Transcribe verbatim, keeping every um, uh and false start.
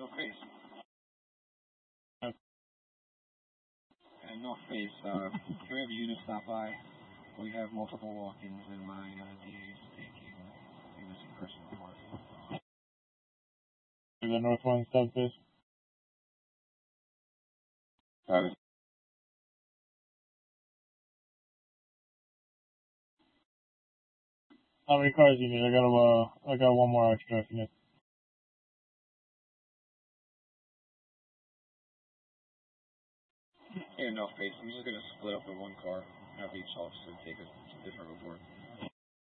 North Face. And North Face, uh, can we have a unit stop by? We have multiple walk-ins in my uh, D A's taking a missing person report. Is that North One subfish? Got it. How many cars do you need? I got a, uh, I got one more extra if you need. Yeah, North Face. I'm just gonna split up in one car, have each officer take a different report.